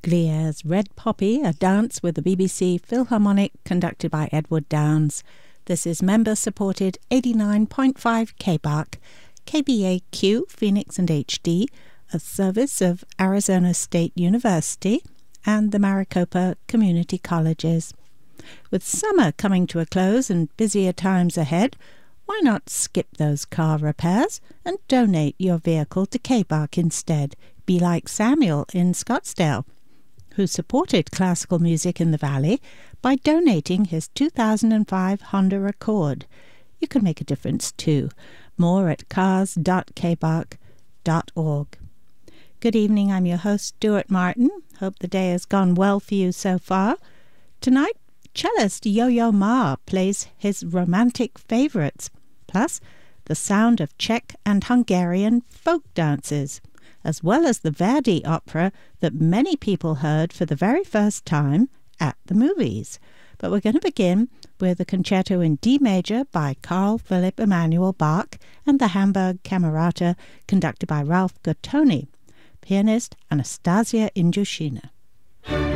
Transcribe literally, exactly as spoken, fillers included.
Glier's Red Poppy, a dance with the B B C Philharmonic conducted by Edward Downes. This is member-supported eighty-nine point five K B A C, K B A Q, Phoenix and H D, a service of Arizona State University and the Maricopa Community Colleges. With summer coming to a close and busier times ahead, why not skip those car repairs and donate your vehicle to K B A C instead? Be like Samuel in Scottsdale, who supported classical music in the Valley by donating his two thousand five Honda Accord. You can make a difference too. More at cars dot k b a c dot org. Good evening, I'm your host, Stuart Martin. Hope the day has gone well for you so far. Tonight, cellist Yo-Yo Ma plays his romantic favourites, plus the sound of Czech and Hungarian folk dances, as well as the Verdi opera that many people heard for the very first time at the movies. But we're going to begin with a concerto in D major by Carl Philipp Emanuel Bach and the Hamburg Camerata, conducted by Ralph Gottoni. Pianist Anastasia Injushina.